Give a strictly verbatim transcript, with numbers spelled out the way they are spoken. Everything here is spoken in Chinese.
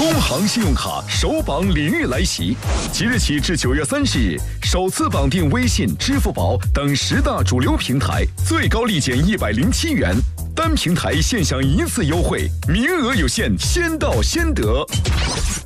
工行信用卡首绑领域来袭，即日起至九月三十日，首次绑定微信、支付宝等十大主流平台，最高立减一百零七元，单平台现享一次优惠，名额有限，先到先得。